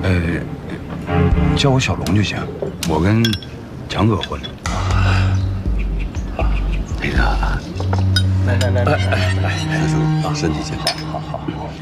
叫我小龙就行。我跟强哥混的。 那个，来，叔叔身体健康。好。